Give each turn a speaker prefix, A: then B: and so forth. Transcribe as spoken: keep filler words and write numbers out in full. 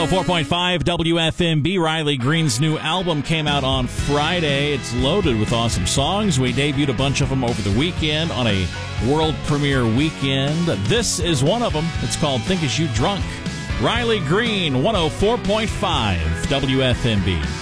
A: four point five W F M B. Riley Green's new album came out on Friday. It's loaded with awesome songs. We debuted a bunch of them over the weekend on a world premiere weekend. This is one of them. It's called Think As You Drunk. Riley Green, one oh four point five W F M B.